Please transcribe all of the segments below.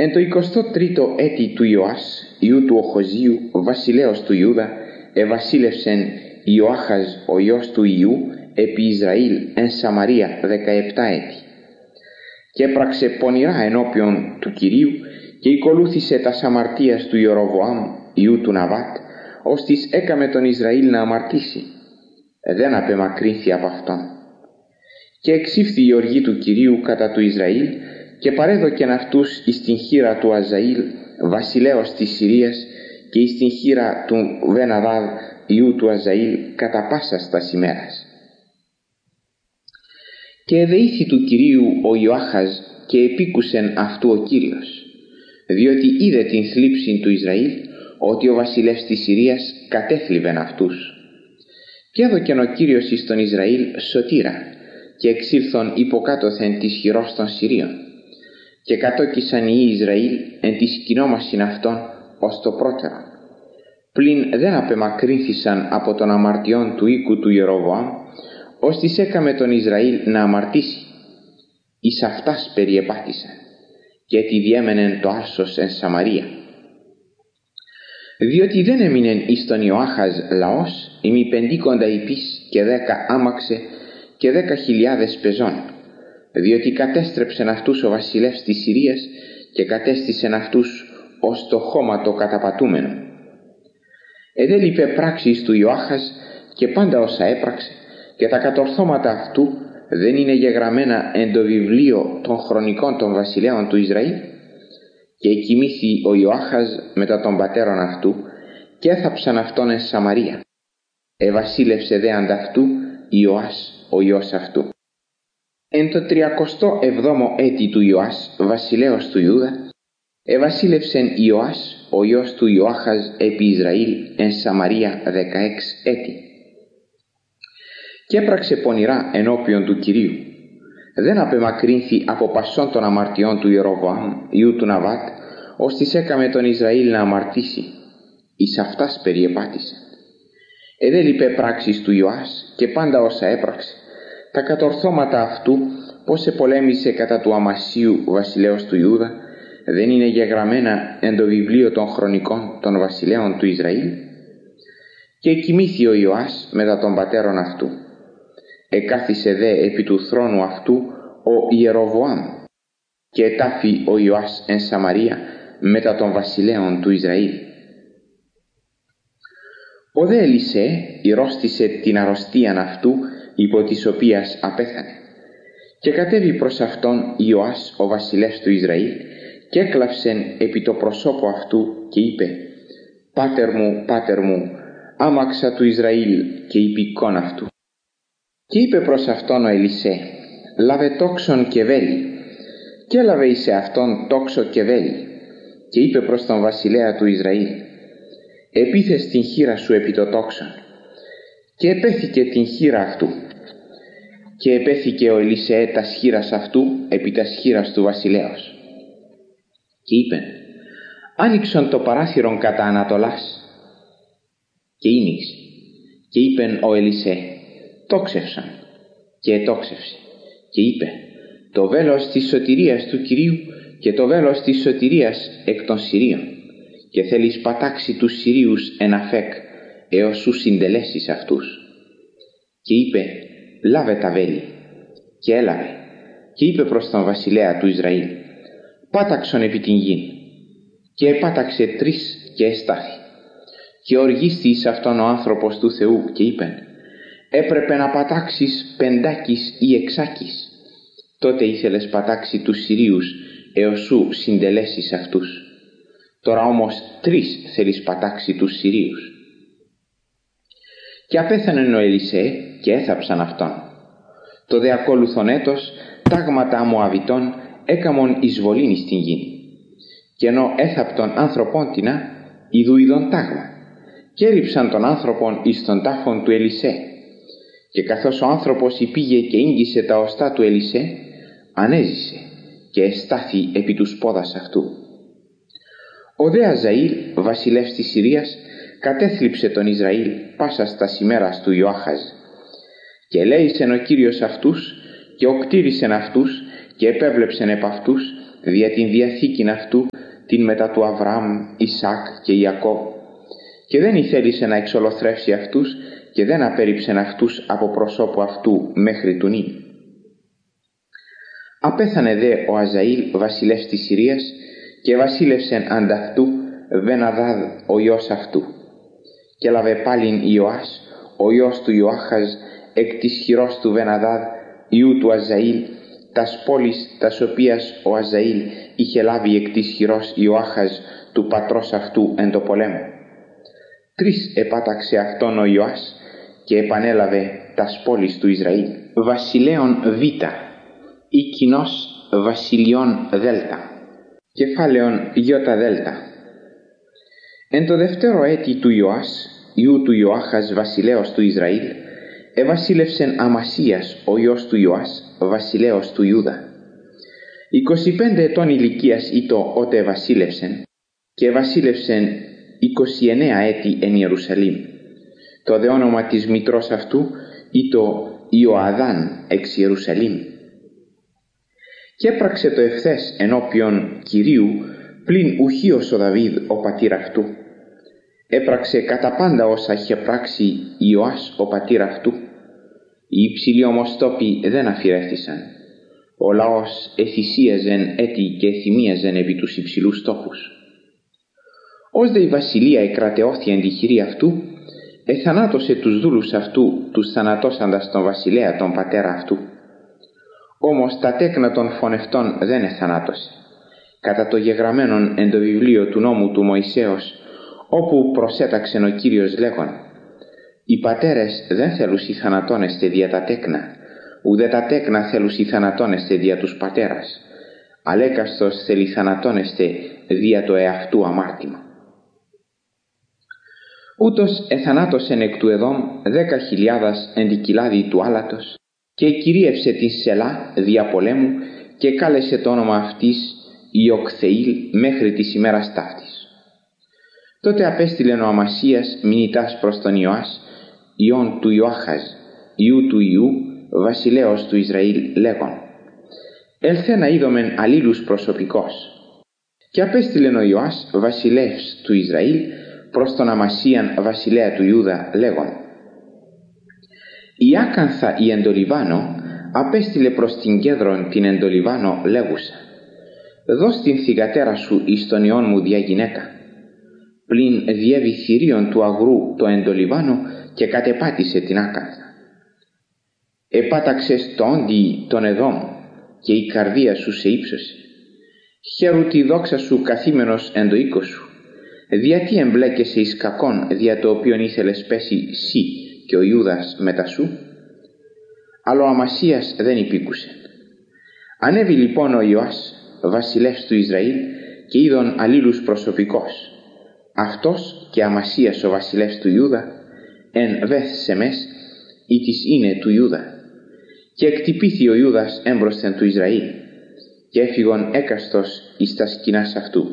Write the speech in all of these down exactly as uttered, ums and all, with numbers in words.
Εν το εικοστό τρίτο έτη του Ιωάς, ιού του Οχοζίου, βασιλέως του Ιούδα, εβασίλευσεν Ιωάχαζ ο ιός του Ιού επί Ισραήλ εν Σαμαρία δεκαεπτά έτη. Και έπραξε πονηρά ενώπιον του Κυρίου και οικολούθησε τα αμαρτίας του Ιεροβοάμ ιού του Ναβάτ, ώστις έκαμε τον Ισραήλ να αμαρτήσει. Δεν απεμακρύνθη από αυτόν. Και εξήφθη η οργή του Κυρίου κατά του Ισραήλ και παρέδοκεν αυτούς εις την χείρα του Αζαήλ, βασιλέως της Συρίας, και εις την χείρα του Βεναδάδ ιού του Αζαήλ κατά πάσας τας ημέρας. Και εδεήθη του Κυρίου ο Ιωάχαζ και επίκουσεν αυτού ο Κύριος, διότι είδε την θλίψη του Ισραήλ, ότι ο βασιλεύς της Συρίας κατέθλιβεν αυτούς. Και έδωκεν ο Κύριος εις τον Ισραήλ σωτήρα, και εξήλθον υποκάτωθεν της χειρός των Συρίων, και κατόκισαν οι Ισραήλ εν τη σκηνόμασιν αυτών ως το πρώτερο. Πλην δεν απεμακρύνθησαν από των αμαρτιών του οίκου του Ιεροβοάμ, ώστις έκαμε τον Ισραήλ να αμαρτήσει. Εις αυτάς περιεπάτησαν, και τι διέμενεν το άσος εν Σαμαρία. Διότι δεν έμεινεν εις τον Ιωάχαζ λαός, ημιπεντήκοντα υπείς και δέκα άμαξε και δέκα χιλιάδες πεζών, διότι κατέστρεψεν αυτούς ο βασιλεύς της Συρίας και κατέστησεν αυτούς ως το χώματο καταπατούμενο. Εδέλειπε πράξεις του Ιωάχαζ και πάντα όσα έπραξε, και τα κατορθώματα αυτού δεν είναι γεγραμμένα εν το βιβλίο των χρονικών των βασιλέων του Ισραήλ. Και εκοιμήθη ο Ιωάχαζ μετά των πατέρων αυτού και έθαψαν αυτόν εν Σαμαρία. Εβασίλευσε δε ανταυτού Ιωάς ο ιός αυτού. Εν το τριακοστό εβδόμο έτη του Ιωάς, βασιλέως του Ιούδα, εβασίλευσεν Ιωάς ο ιός του Ιωάχαζ επί Ισραήλ εν Σαμαρία δεκαέξι έτη. Και έπραξε πονηρά ενώπιον του Κυρίου. Δεν απεμακρύνθη από πασών των αμαρτιών του Ιεροβοάμ ιού του Ναβάτ, ώστις έκαμε τον Ισραήλ να αμαρτήσει. Εις αυτάς περιεπάτησε. Εδέλειπε πράξεις του Ιωάς και πάντα όσα έπραξε, τα κατορθώματα αυτού, πως επολέμησε κατά του Αμασίου βασιλέως του Ιούδα, δεν είναι γεγραμμένα εν το βιβλίο των χρονικών των βασιλέων του Ισραήλ. Και εκοιμήθη ο Ιωάς μετά των πατέρων αυτού. Εκάθισε δε επί του θρόνου αυτού ο Ιεροβοάμ, και ετάφη ο Ιωάς εν Σαμαρία μετά των βασιλέων του Ισραήλ. Ο δε Ελισέ ηρρώστησε την αρρωστίαν αυτού, υπό της οποίας απέθανε. Και κατέβη προς αυτόν Ιωάς ο βασιλεύς του Ισραήλ, και έκλαψεν επί το προσώπο αυτού και είπε: «Πάτερ μου, πάτερ μου, άμαξα του Ισραήλ και υπηκόν αυτού». Και είπε προς αυτόν ο Ελισέ: «Λάβε τόξον και βέλη». Και έλαβε εις αυτόν τόξο και βέλη. Και είπε προς τον βασιλέα του Ισραήλ: «Επίθες την χείρα σου επί το τόξον». Και επέθηκε την χείρα αυτού. Και επέθηκε ο Ελισέ τας χείρας αυτού επί τας χείρας του βασιλέως. Και είπεν: «Άνοιξον το παράθυρον κατά Ανατολάς». Και ήνιξε. Και είπεν ο Ελισέ: «Τόξευσαν». Και ετόξευσε. Και είπε: «Το βέλος της σωτηρίας του Κυρίου και το βέλος της σωτηρίας εκ των Συρίων, και θέλεις πατάξει τους Συρίους εν Αφέκ, έως σου συντελέσεις αυτούς». Και είπε: «Λάβε τα βέλη». Και έλαβε. Και είπε προς τον βασιλέα του Ισραήλ: «Πάταξον επί την γη». Και επάταξε τρεις και εστάθη. Και οργίστη εις αυτόν ο άνθρωπος του Θεού και είπεν: «Έπρεπε να πατάξεις πεντάκις ή εξάκις». Τότε ήθελες πατάξει τους Συρίους έως σου συντελέσεις αυτούς. Τώρα όμως τρεις θέλεις πατάξει τους Συρίους. Και απέθανε ο Ελισέ και έθαψαν αυτόν. Το δε ακόλουθον έτος τάγματα Μωαβιτών έκαμον εισβολήν εις την γη. Και ενώ έθαπτον άνθρωπον τινα, ιδού ειδον τάγμα, και έριψαν τον άνθρωπον εις τον τάφον του Ελισέ. Και καθώς ο άνθρωπος υπήγε και ίγγισε τα οστά του Ελισέ, ανέζησε και εστάθη επί τους πόδας αυτού. Ο δε Αζαήλ, βασιλεύς της Συρίας, κατέθλιψε τον Ισραήλ πάσας τας ημέρας του Ιωάχαζ. Και ελέησεν ο Κύριος αυτούς και οκτήρισεν αυτούς και επέβλεψεν επ' αυτούς δια την διαθήκην αυτού, την μετά του Αβραάμ, Ισάκ και Ιακώβ, και δεν ηθέλησε να εξολοθρεύσει αυτούς και δεν απέρριψεν αυτούς από προσώπου αυτού μέχρι του νυν. Απέθανε δε ο Αζαήλ βασιλεύς της Συρίας και βασίλευσεν ανταυτού Βεναδάδ ο ιός αυτού, και λαβε πάλιν Ιωάς ο ιός του Ιωάχαζ εκ της χειρός του Βεναδάδ ιού του Αζαήλ τας πόλεις τας οποίας ο Αζαήλ είχε λάβει εκ της χειρός Ιωάχαζ του πατρός αυτού εν το πολέμο. Τρεις επάταξε αυτόν ο Ιωάς και επανέλαβε τας πόλεις του Ισραήλ. Βασιλέων Β ή κοινός βασιλιών Δ. Κεφάλαιον Ι Δ. Εν το δευτέρο έτη του Ιωάς, ιού του Ιωάχας βασιλέως του Ισραήλ, εβασίλευσεν Αμασίας ο ιός του Ιωάς βασιλέως του Ιούδα. είκοσι πέντε ετών ηλικίας ήτο ότε βασίλευσεν, και βασίλευσεν είκοσι εννέα έτη εν Ιερουσαλήμ. Το δε όνομα της μητρός αυτού ήτο Ιωαδάν εξ Ιερουσαλήμ. Και έπραξε το ευθές ενώπιον Κυρίου πλην ουχίος ο Δαβίδ ο πατήρ αυτού. Έπραξε κατά πάντα όσα είχε πράξει Ιωάς ο πατήρ αυτού. Οι υψηλοί όμως τόποι δεν αφηρέθησαν. Ο λαός εθυσίαζεν έτη και εθυμίαζεν επί τους υψηλούς τόπους. Ως δε η βασιλεία εκρατεώθη εν τη χειρή αυτού, εθανάτωσε τους δούλους αυτού, τους θανατώσαντας τον βασιλέα τον πατέρα αυτού. Όμως τα τέκνα των φωνευτών δεν εθανάτωσε, κατά το γεγραμμένον εν το βιβλίο του νόμου του Μωυσέως, όπου προσέταξεν ο Κύριος λέγον: «Οι πατέρες δεν θέλουσι θανατώνεστε δια τα τέκνα, ουδέ τα τέκνα θέλουσι θανατώνεστε δια τους πατέρας, αλέκαστος θέλει θανατώνεστε δια το εαυτού αμάρτημα». Ούτως εθανάτωσεν εκ του Εδόμ δέκα χιλιάδας εν τη κοιλάδη του άλατος, και κυρίευσε την Σελά δια πολέμου και κάλεσε το όνομα αυτής Ιοκθεήλ μέχρι της ημέρας ταύτης. Τότε απέστειλεν ο Αμασίας μηνυτάς προς τον Ιωάς, ιόν του Ιωάχαζ, ιού του Ιού, βασιλέως του Ισραήλ, λέγον: «Έλθε να είδομεν αλλήλους προσωπικός». Και απέστειλεν ο Ιωάς βασιλεύς του Ισραήλ προς τον Αμασίαν βασιλέα του Ιούδα, λέγον: «Η Άκανθα η εντολιβάνο απέστειλε προς την Κέδρον την εντολιβάνο λέγουσα: δώσ' την θυγατέρα σου εις τον ιόν μου δια γυναίκα. Πλην διέβη θηρίων του αγρού το εντολιβάνο και κατεπάτησε την Άκανθα. Επάταξες το όντι τον Εδόμ και η καρδία σου σε ύψωσε. Χαίρου τη δόξα σου καθήμενος εν το οίκο σου. Διατί εμπλέκεσαι εις κακόν, δια το οποίον ήθελες πέσει σύ και ο Ιούδας μετά σου?» Αλλά ο Αμασίας δεν υπήκουσε. Ανέβη λοιπόν ο Ιωάς βασιλεύς του Ισραήλ και είδον αλλήλους προσωπικός, αυτός και Αμασίας ο βασιλεύς του Ιούδα, εν Βεθ Σεμές, ή της είναι του Ιούδα. Και εκτυπήθη ο Ιούδας έμπροσθεν του Ισραήλ, και έφυγον έκαστος εις τα σκηνάς αυτού.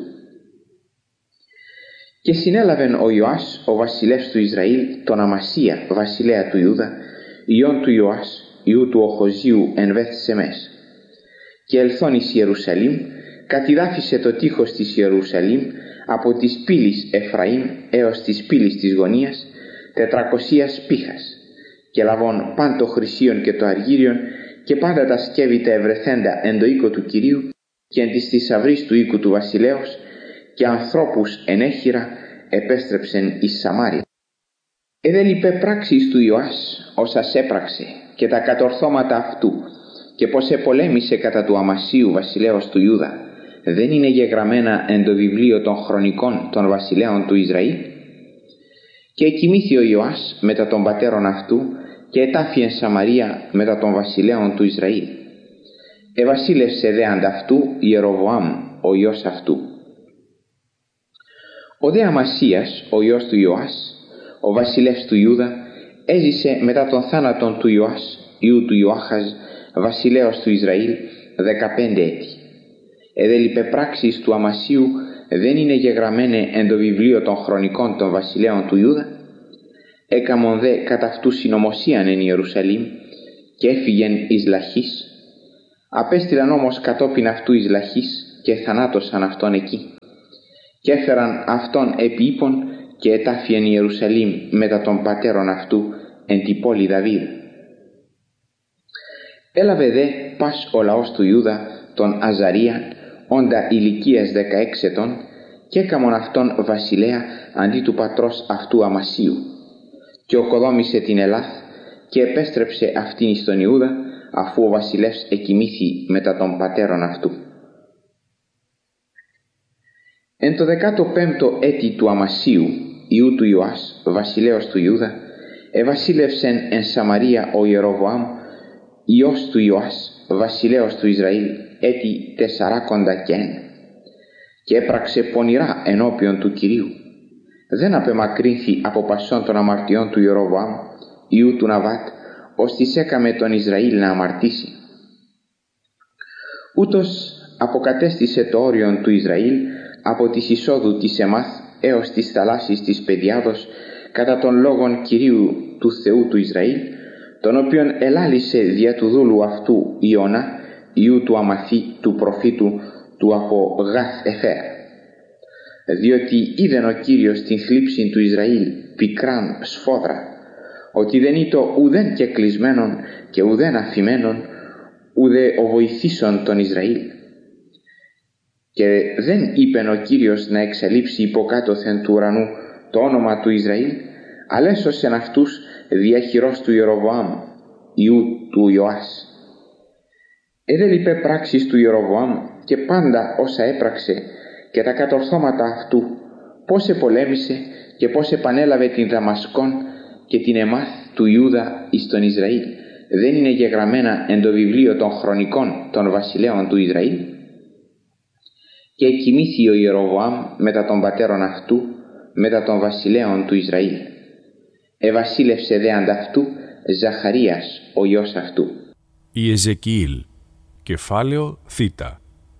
Και συνέλαβεν ο Ιωάς ο βασιλεύς του Ισραήλ τον Αμασία βασιλέα του Ιούδα, ιόν του Ιωάς ιού του Οχοζίου εν Βεθ Σεμές. Και ελθόν εις Ιερουσαλήμ, κατηδάφισε το τείχος της Ιερουσαλήμ από της πύλης Εφραήμ έως της πύλης της γωνίας τετρακοσίας πύχας, και λαβών παν το χρυσίον και το αργύριον και πάντα τα σκεύη τα ευρεθέντα εν το οίκο του Κυρίου και εν της θησαυρής του οίκου του βασιλέως, και ανθρώπους ενέχειρα επέστρεψεν εις Σαμάρια. Εδε λιπέ πράξεις του Ιωάς όσας έπραξε και τα κατορθώματα αυτού, και πως επολέμησε κατά του Αμασίου βασιλέως του Ιούδα, δεν είναι γεγραμμένα εν το βιβλίο των χρονικών των βασιλέων του Ισραήλ? Και εκοιμήθη ο Ιωάς μετά των πατέρων αυτού και ετάφη εν Σαμαρία μετά των βασιλέων του Ισραήλ. Εβασίλευσε δε ανταυτού Ιεροβοάμ ο ιός αυτού. Ο δε Αμασίας ο ιός του Ιωάς, ο βασιλεύς του Ιούδα, έζησε μετά τον θάνατον του Ιωάς ιού του Ιωάχαζ βασιλέως του Ισραήλ δεκαπέντε έτη. Εδε λιπέ πράξεις του Αμασίου δεν είναι γεγραμμένε εν το βιβλίο των χρονικών των βασιλέων του Ιούδα? Έκαμον δε κατά αυτού συνωμοσίαν εν Ιερουσαλήμ και έφυγεν εις Λαχής. Απέστειλαν όμως κατόπιν αυτού εις Λαχής και θανάτωσαν αυτόν εκεί. Και έφεραν αυτόν επί ύπων και ετάφιεν Ιερουσαλήμ μετά των πατέρων αυτού εν τη πόλη Δαβίδ. Έλαβε δε πας ο λαός του Ιούδα τον Αζαρία, όντα ηλικίας δεκαέξι ετών, και έκαμον αυτόν βασιλέα αντί του πατρός αυτού Αμασίου, και οκοδόμησε την Ελάθ και επέστρεψε αυτήν εις τον Ιούδα, αφού ο βασιλεύς εκοιμήθη μετά των πατέρων αυτού. Εν το δεκάτο πέμπτο έτη του Αμασίου, ιού του Ιωάς, βασιλέως του Ιούδα, εβασίλευσεν εν Σαμαρία ο Ιεροβοάμ, ιός του Ιωάς, βασιλέως του Ισραήλ, έτη τεσσαράκοντα και ένα, και έπραξε πονηρά ενώπιον του Κυρίου. Δεν απεμακρύνθη από πασών των αμαρτιών του Ιεροβοάμ, ιού του Ναβάτ, ώστις έκαμε τον Ισραήλ να αμαρτήσει. Ούτως αποκατέστησε το όριον του Ισραήλ από της εισόδου της Εμάθ έως της θαλάσσης της Πεδιάδος, κατά των λόγων Κυρίου του Θεού του Ισραήλ, τον οποίον ελάλησε δια του δούλου αυτού Ιώνα, ιού του Αμαθή του προφήτου του από Γαθ Εφέρ. Διότι είδεν ο Κύριος την θλίψη του Ισραήλ πικράν σφόδρα, ότι δεν ήτο ουδέν κεκλεισμένον και ουδέν αφημένον, ουδέ ο βοηθήσον τον Ισραήλ. Και δεν είπεν ο Κύριος να εξαλείψει υποκάτωθεν του ουρανού το όνομα του Ισραήλ, αλλά έσωσεν αυτούς δια χειρός του Ιεροβοάμ, ιού του Ιωάς. Εδε είπε πράξεις του Ιεροβοάμ και πάντα όσα έπραξε και τα κατορθώματα αυτού, πώς επολέμησε και πώς επανέλαβε την Δαμασκόν και την Εμάθ του Ιούδα εις τον Ισραήλ, δεν είναι γεγραμμένα εν το βιβλίο των χρονικών των βασιλέων του Ισραήλ? Και εκοιμήθη ο Ιεροβοάμ μετά των πατέρων αυτού, μετά των βασιλέων του Ισραήλ. Εβασίλευσε δε ανταυτού Ζαχαρίας ο γιος αυτού. Ιεζεκιήλ, κεφάλαιο θήτα.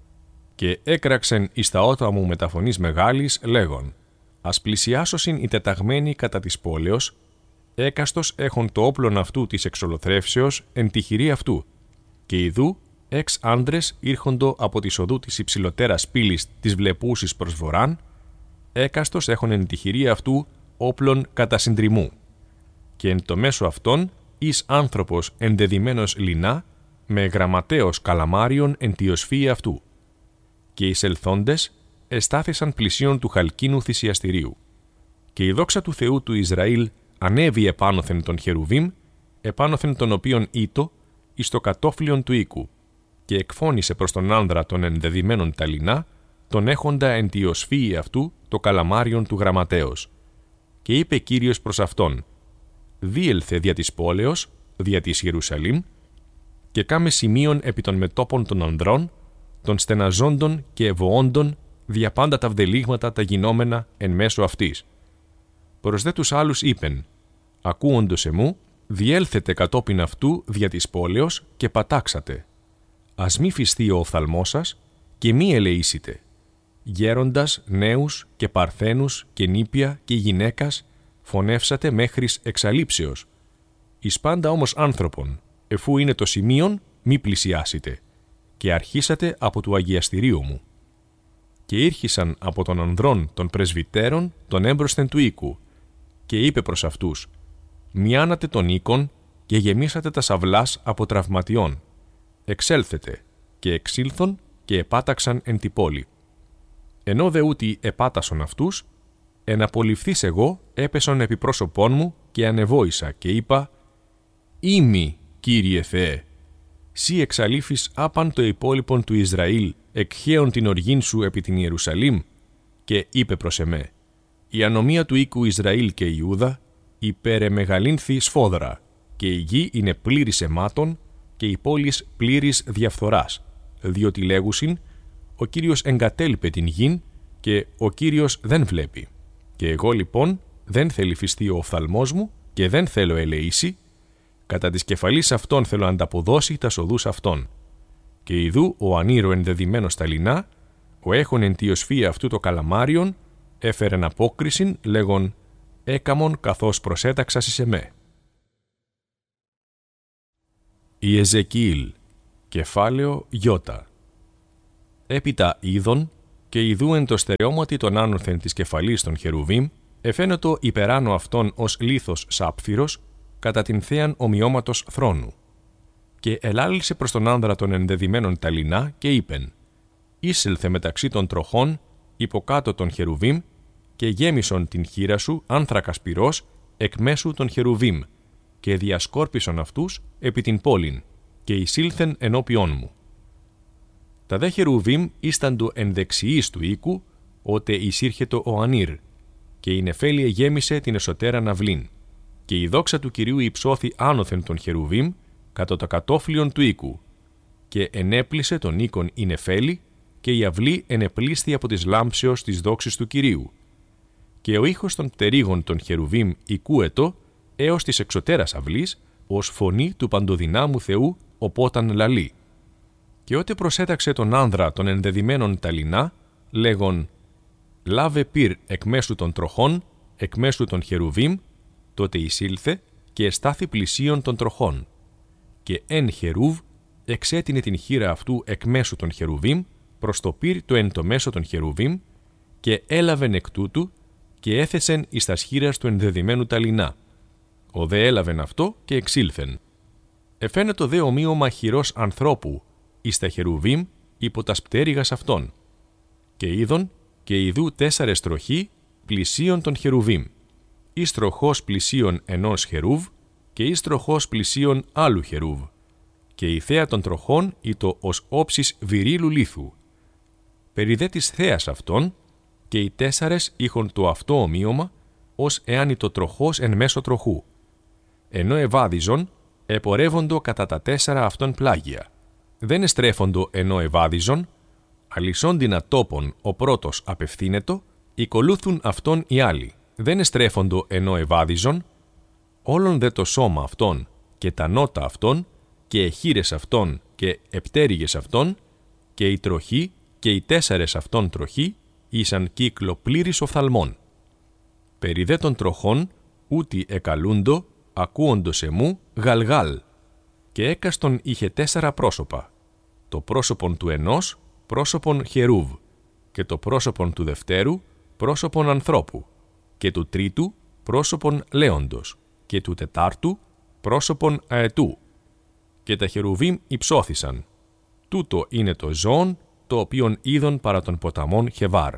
Και έκραξεν εις τα ότα μου μεταφωνής μεγάλης, λέγον, ας πλησιάσωσιν οι τεταγμένοι κατά της πόλεως, έκαστος έχων το όπλον αυτού της εξολοθρεύσεως εν τη χειρή αυτού, και ιδού έξ άντρες ήρχοντο από τη οδού της υψηλωτέρας πύλης της βλεπούσης προς βορράν, έκαστος έχων εν τη χειρή αυτού όπλον κατά συντριμμού, και εν το μέσο αυτών εις άνθρωπος ενδεδημένος λινά, με γραμματέος καλαμάριον εν τη οσφύη αυτού. Και οι ελθόντες εστάθησαν πλησίον του χαλκίνου θυσιαστηρίου. Και η δόξα του Θεού του Ισραήλ ανέβη επάνωθεν τον Χερουβίμ, επάνωθεν τον οποίον ήτο εις το κατόφλιον του οίκου, και εκφώνησε προς τον άνδρα των ενδεδημένων τα λινά, τον έχοντα εν τη οσφύη αυτού το καλαμάριον του γραμματέως. Και είπε Κύριος προς αυτόν, διέλθε δια της πόλεως, δια της Ιερουσαλήμ, και κάμε σημείων επί των μετόπων των ανδρών, των στεναζόντων και ευωόντων, δια πάντα τα βδελίγματα τα γινόμενα εν μέσω αυτής. Προς δε τους άλλους είπεν, ακούοντος εμού, διέλθετε κατόπιν αυτού δια της πόλεως και πατάξατε. Ας μη φυστεί ο οφθαλμός σας και μη ελεήσετε. Γέροντας, νέους και παρθένους και νήπια και γυναίκας φωνεύσατε μέχρις εξαλείψεως. Εις πάντα όμως άνθρωπον, εφού είναι το σημείον, μη πλησιάσετε, και αρχίσατε από του αγιαστηρίου μου. Και ήρχισαν από των ανδρών των πρεσβυτέρων τον έμπροσθεν του οίκου, και είπε προς αυτούς, μιάνατε τον οίκον και γεμίσατε τα σαυλάς από τραυματιών. Εξέλθετε, και εξήλθον και επάταξαν εν τη πόλη. Ενώ δε ούτι επάτασον αυτούς, εναπολυφθείς εγώ έπεσον επί πρόσωπόν μου και ανεβόησα και είπα, «Ήμι, Κύριε Θεέ, σύ εξαλείφεις άπαν το υπόλοιπον του Ισραήλ, εκχέων την οργήν σου επί την Ιερουσαλήμ», και είπε προς εμέ, «Η ανομία του οίκου Ισραήλ και Ιούδα υπερεμεγαλύνθη σφόδρα, και η γη είναι πλήρης αιμάτων και η πόλης πλήρης διαφθοράς, διότι λέγουσιν, ο Κύριος εγκατέλειπε την γην και ο Κύριος δεν βλέπει. Και εγώ λοιπόν δεν θεληφιστεί ο οφθαλμός μου και δεν θέλω ελεήσει, κατά της κεφαλής αυτών θέλω ανταποδώσει τα σοδούς αυτών. Και ιδού ο ανήρο ενδεδημένος στα λινά, ο έχων εν τη οσφύη αυτού το καλαμάριον, έφερεν απόκρισιν λέγον, έκαμον καθώς προσέταξας εις εμέ». Ιεζεκιήλ, κεφάλαιο Ι. Έπειτα είδον και ιδού εν το στερεώματι των άνωθεν της κεφαλής των χερουβίμ, εφαίνοτο υπεράνω αυτών ως λίθος σάπφυρος, κατά την θέαν ομοιώματος θρόνου. Και ελάλησε προς τον άνδρα των ενδεδειμένων ταλινά και είπεν: «Είσελθε μεταξύ των τροχών, υποκάτω των χερουβίμ, και γέμισον την χείρα σου άνθρακας πυρός εκ μέσου των χερουβίμ, και διασκόρπισον αυτούς επί την πόλην, και εισήλθεν ενώπιόν μου. Τα δε χερουβίμ ίσταντο εν δεξιής του οίκου, ότε εισήρχετο ο Ανήρ, και η νεφέλη εγέμισε την εσωτέραν αυλήν, και η δόξα του Κυρίου υψώθη άνωθεν των χερουβίμ κατά το κατόφλιον του οίκου, και ενέπλησε τον οίκον η νεφέλη, και η αυλή ενεπλήσθη από της λάμψεως της δόξης του Κυρίου. Και ο ήχος των πτερίγων των χερουβίμ οικούετο έως της εξωτέρας αυλής, ως φωνή του παντοδυνάμου Θεού, οπόταν λαλεί. Και ότε προσέταξε τον άνδρα των ενδεδειμένων ταλινά, λέγον: «Λάβε πυρ εκ μέσου των τροχών, εκ μέσου των χερουβίμ», τότε εισήλθε και εστάθη πλησίον των τροχών. Και εν χερούβ εξέτεινε την χείρα αυτού εκ μέσου των χερουβίμ προς το πυρ το εν το μέσο των χερουβίμ, και έλαβεν εκ τούτου και έθεσεν εις τας χείρας του ενδεδειμένου ταλινά. Ο δε έλαβεν αυτό και εξήλθεν. Εφαίνετο δε ομοίωμα χειρός ανθρώπου εις τα χερουβίμ υπό τας πτέρυγας αυτών. Και είδον και ιδού τέσσαρες τροχοί πλησίον των χερουβίμ. Εις τροχός πλησίον ενός χερούβ και εις τροχός πλησίον άλλου χερούβ. Και η θέα των τροχών ήτο ως όψης βυρίλου λίθου. Περί δε της θέας αυτών, και οι τέσσαρες είχον το αυτό ομοίωμα, ως εάν ήτο τροχός εν μέσω τροχού. Ενώ ευάδιζον, επορεύοντο κατά τα τέσσερα αυτών πλάγια. Δεν εστρέφοντο ενώ ευάδιζον, αλυσόντινα τόπον ο πρώτος απευθύνετο, οικολούθουν αυτόν οι άλλοι. Δεν εστρέφοντο ενώ ευάδιζον, όλον δε το σώμα αυτών και τα νότα αυτών και εχείρες αυτών και επτέρυγες αυτών και η τροχή και οι τέσσερες αυτών τροχοί ήσαν κύκλο πλήρης οφθαλμών. Περί δε των τροχών ούτι εκαλούντο, ακούοντος εμού γαλγάλ, και έκαστον είχε τέσσερα πρόσωπα, το πρόσωπον του ενός πρόσωπον χερούβ, και το πρόσωπον του δευτέρου πρόσωπον ανθρώπου, και του τρίτου πρόσωπον λέοντος, και του τετάρτου πρόσωπον αετού. Και τα χερουβίμ υψώθησαν. Τούτο είναι το ζώον το οποίον είδον παρά των ποταμών Χεβάρ.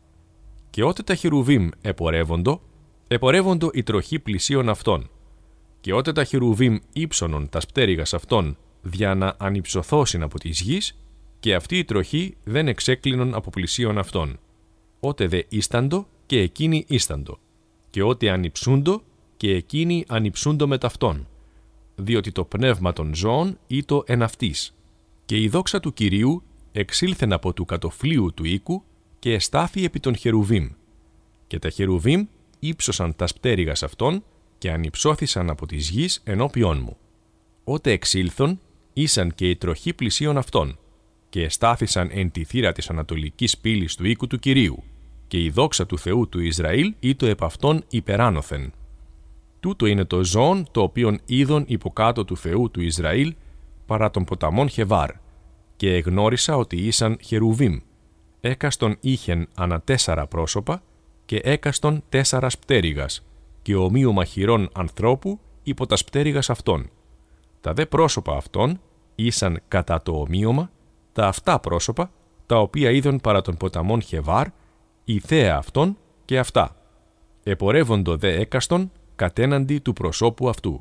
Και ότε τα χερουβίμ επορεύοντο, επορεύοντο η τροχή πλησίον αυτών. Και ότε τα χερουβίμ ύψωνον τας πτέρυγας αυτών δια να ανυψωθώσιν από της γης, και αυτή η τροχή δεν εξέκλεινον από πλησίον αυτών. Ότε δε ίσταντο και εκείνοι ίσταντο. Και ότε ανυψούντο και εκείνοι ανυψούντο με ταυτόν. Διότι το πνεύμα των ζώων ήτο εν αυτής. Και η δόξα του Κυρίου εξήλθεν από του κατοφλίου του οίκου και εστάθη επί των χερουβίμ. Και τα χερουβίμ ύψωσαν τας πτέρυγας αυτών και ανυψώθησαν από της γης ενώπιόν μου. Ότε εξήλθον, ήσαν και η τροχή πλησίον αυτών, και εστάθησαν εν τη θύρα της ανατολικής πύλης του οίκου του Κυρίου, και η δόξα του Θεού του Ισραήλ ήτο επ' αυτών υπεράνωθεν. Τούτο είναι το ζώον το οποίον είδον υποκάτω του Θεού του Ισραήλ παρά των ποταμών Χεβάρ, και εγνώρισα ότι ήσαν χερουβίμ. Έκαστον είχεν ανά τέσσερα πρόσωπα και έκαστον τέσσαρας πτέρυγας, και ομοίωμα χειρών ανθρώπου υπό τας πτέρυγας αυτών. Τα δε πρόσωπα αυτών ήσαν κατά το ομοίωμα τα αυτά πρόσωπα, τα οποία είδον παρά των ποταμών Χεβάρ, η θέα αυτών και αυτά. Επορεύοντο δε έκαστον κατέναντι του προσώπου αυτού.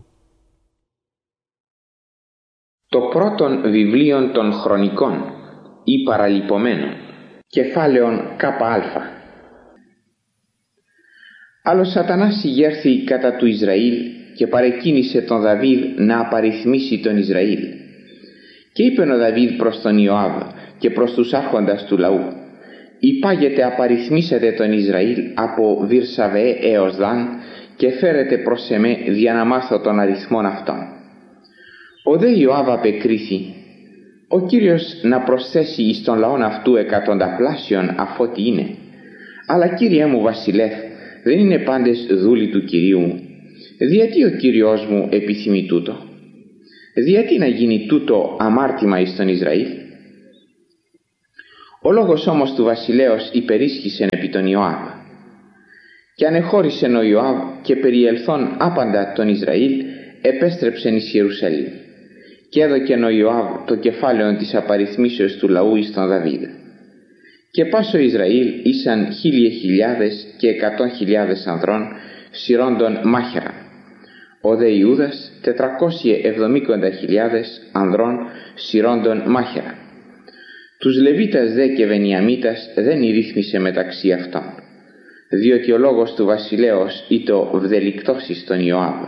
Το πρώτον βιβλίον των χρονικών ή παραλειπομένων, κεφάλαιον ΚΑ. Αλλά ο Σατανάς ηγέρθη κατά του Ισραήλ και παρεκκίνησε τον Δαβίδ να απαριθμίσει τον Ισραήλ. Και είπεν ο Δαβίδ προς τον Ιωάβ και προς τους άρχοντας του λαού: «Υπάγετε απαριθμίσετε τον Ισραήλ από Βυρσαβέ έως Δαν και φέρετε προς εμέ δια να μάθω τον αριθμόν αυτών». Ο δε Ιωάβ απεκρίθη: «Ο Κύριος να προσθέσει εις τον λαόν αυτού εκατονταπλάσιον αφότι είναι. Αλλά Κύριέ μου βασιλεύ, δεν είναι πάντες δούλοι του Κυρίου μου. Διατί ο Κύριος μου επιθυμεί τούτο? Διατί να γίνει τούτο αμάρτημα εις τον Ισραήλ?» Ο λόγος όμως του βασιλέως υπερίσχυσεν επί τον Ιωάβ. Και ανεχώρησεν ο Ιωάβ και περιελθόν άπαντα τον Ισραήλ επέστρεψεν εις Ιερουσαλήμ. Και έδωκεν ο Ιωάβ το κεφάλαιο της απαριθμίσεως του λαού εις τον Δαβίδ. Και πάσο Ισραήλ ήσαν χίλιε χιλιάδες και εκατόν χιλιάδες ανδρών σειρώντων μάχαιρα. Ο δε Ιούδας τετρακόσιε εβδομήκοντα χιλιάδες ανδρών σειρώντων μάχαιρα. Τους Λεβίτας δε και Βενιαμίτας δεν ηρύθμισε μεταξύ αυτών, διότι ο λόγος του βασιλέως ήτο βδελικτός τον Ιωάβ.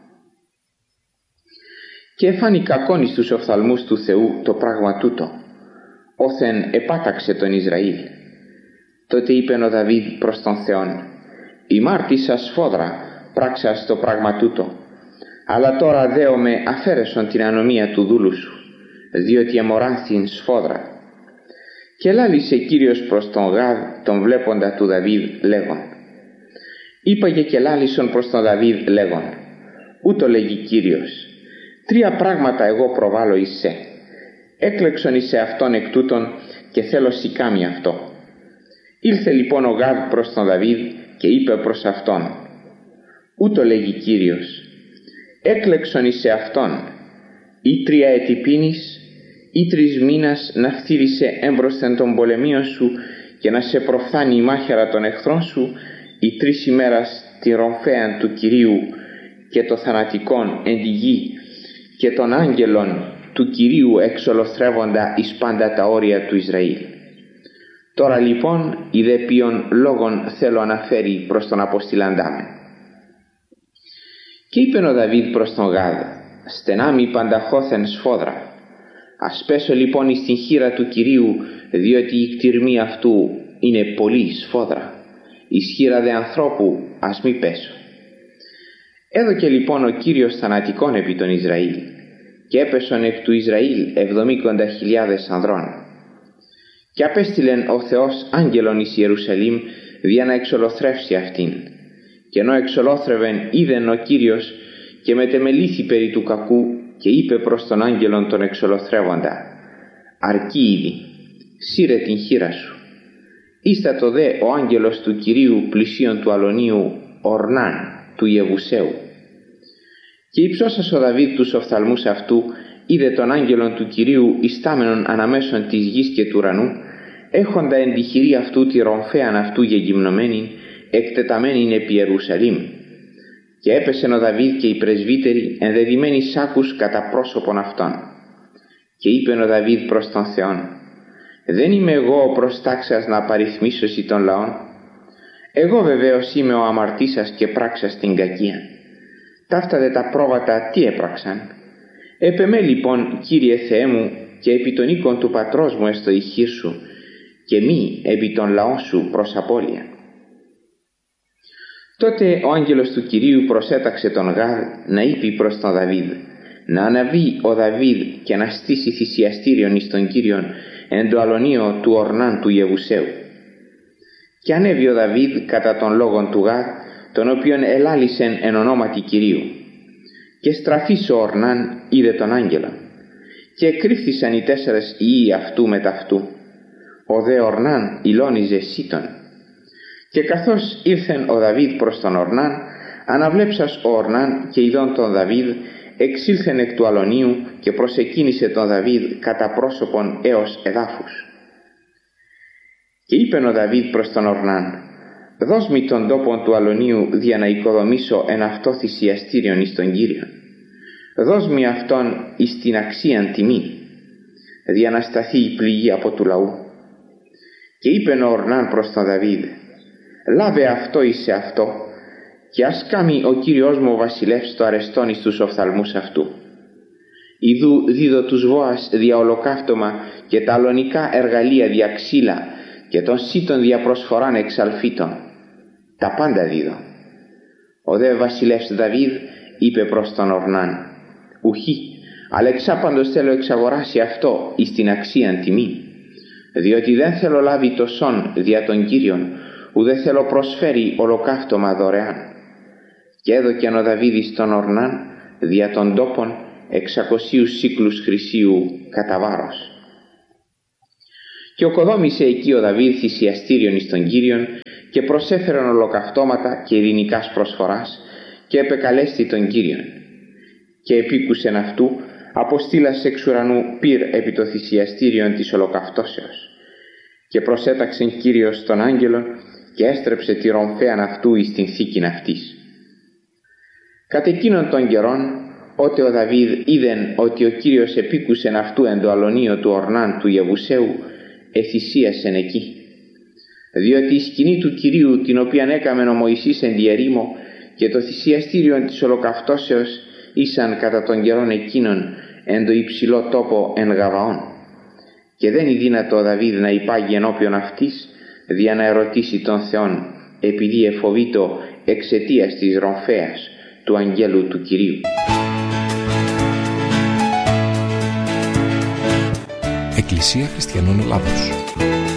Και εφάνει κακόν εις τους οφθαλμούς του Θεού το πράγμα τούτο, όθεν επάταξε τον Ισραήλ. Τότε είπεν ο Δαβίδ προς τον Θεόν: «Ημάρτησα σφόδρα πράξας το πράγμα τούτο, αλλά τώρα δέομαι αφαίρεσον την ανομία του δούλου σου, διότι εμοράνθην σφόδρα». Και λάλησε Κύριος προς τον Γάδ τον βλέποντα του Δαβίδ λέγον. Είπαγε και λάλησον προς τον Δαβίδ λέγον: «Ούτω λέγει Κύριος, τρία πράγματα εγώ προβάλλω εις σε. Έκλεξον εις σε αυτόν εκ τούτων και θέλω σικάμι αυτό». Ήλθε λοιπόν ο Γάδ προς τον Δαβίδ και είπε προς αυτόν: «Ούτω λέγει Κύριος, έκλεξον εις σε αυτόν, ή τρία έτη πίνης, ή τρεις μήνας να φθύρισε έμπροσθεν των πολεμίων σου και να σε προφθάνει η μάχαιρα των εχθρών σου, ή τρεις ημέρας τη ρομφέαν του Κυρίου και το θανατικόν εν τη γη και των άγγελων του Κυρίου εξολοθρεύοντα εις πάντα τα όρια του Ισραήλ». Τώρα λοιπόν η δε ποιον λόγων θέλω αναφέρει προς τον αποστηλαντάμεν. Και είπεν ο Δαβίδ προς τον Γάδ: «Στενάμι πανταχώθεν σφόδρα. Ας πέσω λοιπόν εις την χείρα του Κυρίου, διότι η κτηρμή αυτού είναι πολύ σφόδρα. Εις χείρα δε ανθρώπου ας μη πέσω». Έδωκε λοιπόν ο Κύριος θανατικόν επί τον Ισραήλ, και έπεσον εκ του Ισραήλ εβδομήκοντα χιλιάδες ανδρών. Και απέστειλεν ο Θεός άγγελον εις Ιερουσαλήμ δια να εξολοθρεύσει αυτήν. Και ενώ εξολόθρευεν είδεν ο Κύριος και μετεμελήθη περί του κακού και είπε προς τον άγγελον τον εξολοθρεύοντα: «Αρκεί ήδη, σύρε την χείρα σου». Ίστατο δε ο άγγελος του Κυρίου πλησίον του αλωνίου Ορνάν του Ιεβουσαίου. Και υψώσας ο Δαβίδ τους οφθαλμούς αυτού, είδε τον άγγελον του Κυρίου ιστάμενον αναμέσων της γης και του ουρανού, έχοντα εν τη χειρή αυτού τη ρομφέαν αυτού γεγυμνομένην, εκτεταμένην επί Ιερουσαλήμ. Και έπεσεν ο Δαβίδ και οι πρεσβύτεροι ενδεδειμένοι σάκους κατά πρόσωπον αυτών. Και είπεν ο Δαβίδ προς τον Θεόν: «Δεν είμαι εγώ ο προστάξας να απαριθμίσωση των λαών. Εγώ βεβαίως είμαι ο αμαρτήσας και πράξας την κακία. Ταύτα δε τα πρόβατα τι έπραξαν. Επεμέ λοιπόν, Κύριε Θεέ μου, και επί των οίκων του πατρός μου εστω η χείρ σου, και μη επί των λαών σου προς απώλεια». Τότε ο άγγελος του Κυρίου προσέταξε τον Γάδ να είπε προς τον Δαβίδ να αναβεί ο Δαβίδ και να στήσει θυσιαστήριον εις τον Κύριον εν το αλωνίο του Ορνάν του Ιεβουσαίου. Και ανέβη ο Δαβίδ κατά των λόγων του Γάδ, τον οποίον ελάλησεν εν ονόματι Κυρίου. Και στραφής ο Ορνάν είδε τον άγγελον, και εκρύφθησαν οι τέσσερες ιοί αυτού μετ' αυτού. Ο δε Ορνάν ηλώνιζε σύτον. Και καθώς ήρθεν ο Δαβίδ προς τον Ορνάν, αναβλέψας ο Ορνάν και ειδών τον Δαβίδ, εξήλθεν εκ του αλωνίου και προσεκίνησε τον Δαβίδ κατά πρόσωπον έως εδάφους. Και είπεν ο Δαβίδ προς τον Ορνάν: «Δώσ' μη τον τόπον του αλωνίου δια να οικοδομήσω εν αυτό θυσιαστήριον εις τον Κύριον. Δώσ' μη αυτόν εις την αξίαν τιμή, δια να σταθεί η πληγή από του λαού». Και είπεν ο Ορνάν προς τον Δαβίδ: «Λάβε αυτό εις σε αυτό, και ας κάμει ο Κύριος μου ο βασιλεύς το αρεστόν εις τους οφθαλμούς αυτού. Ιδού δίδω τους Βόας δια ολοκαύτωμα και τα αλωνικά εργαλεία δια ξύλα και των σύτων δια προσφοράν εξαλφίτων. Τα πάντα δίδω». Ο δε βασιλεύς Δαβίδ είπε προς τον Ορνάν: «Ουχή, αλλά εξάπαντος θέλω εξαγοράσει αυτό εις την αξίαν τιμή, διότι δεν θέλω λάβει το σόν δια των Κύριων, ουδέ θέλω προσφέρει ολοκαύτωμα δωρεάν». Και έδωκεν ο Δαβίδ στον Ορνάν δια των τόπων εξακοσίους σύκλους χρυσίου κατά βάρος. Και οκοδόμησε εκεί ο Δαβίδ θυσιαστήριον εις τον Κύριον και προσέφεραν ολοκαυτώματα και ειρηνικάς προσφοράς και επεκαλέστη τον Κύριον. Και επίκουσεν αυτού αποστήλας εξ ουρανού πυρ επί το θυσιαστήριον της ολοκαυτώσεως. Και προσέταξεν Κύριος τον άγγελον και έστρεψε τη ρομφέαν αυτού εις την θήκην αυτής. Κατ' εκείνον των καιρών, ότε ο Δαβίδ είδεν ότι ο Κύριος επίκουσεν αυτού εν το αλωνίο του Ορνάν του Ιεβουσαίου, εθυσίασεν εκεί. Διότι η σκηνή του Κυρίου, την οποίαν έκαμεν ο Μωυσής εν τη ερήμο, και το θυσιαστήριον της ολοκαυτώσεως ήσαν κατά των καιρών εκείνων εν το υψηλό τόπο εν Γαβαών. Και δεν είναι δύνατο ο Δαβίδ να υπάγει ενώπιον αυτής, δια να ερωτήσει τον Θεόν, επειδή εφοβήτω εξαιτίας της ρομφέας του αγγέλου του Κυρίου. Εκκλησία Χριστιανών Ελλάδος.